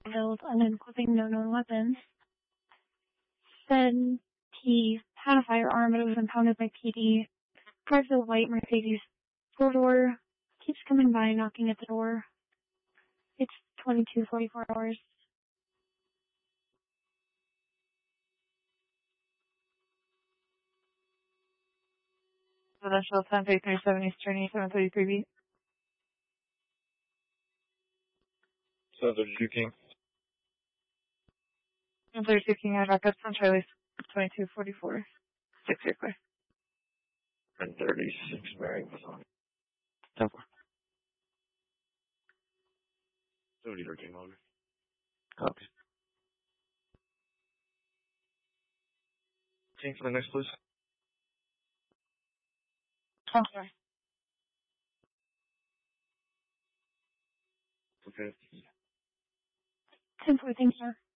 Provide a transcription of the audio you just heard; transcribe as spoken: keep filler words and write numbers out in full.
killed and equipping no known weapons. Said he had a firearm, but it was impounded by P D. Drives a white Mercedes four-door. Keeps coming by, knocking at the door. It's twenty-two forty-four hours. Residential ten thirty-seven Eastern seven thirty-three B. seven thirty-two King. seven thirty-two King, I back up from Charlie's twenty-two forty-four. Six year clear. ten thirty-six Mary was on. ten four. seventy-three King over. Copy. King for the next, please. Oh, sorry. Okay. ten four, thank you.